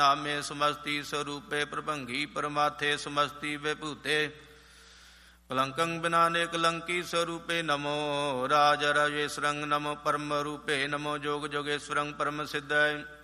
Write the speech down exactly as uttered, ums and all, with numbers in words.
ਨਾਮੇ ਸਮਸਤੀ ਸਰੂਪੇ ਪ੍ਰਭੰਗੀ ਪਰਮਾਥੇ ਸਮਸਤੀ ਵਿਭੂਤੇ ਕਲੰਕੰ ਬਿਨਾਨੇ ਕਲੰਕੀ ਸਰੂਪੇ ਨਮੋ ਰਾਜ ਰਾਜੇਸ਼ਵਰੰ ਨਮੋ ਪਰਮ ਰੂਪੇ ਨਮੋ ਜੋਗ ਜੋਗੇਸ਼ਵਰੰ ਪਰਮ ਸਿੱਧੈ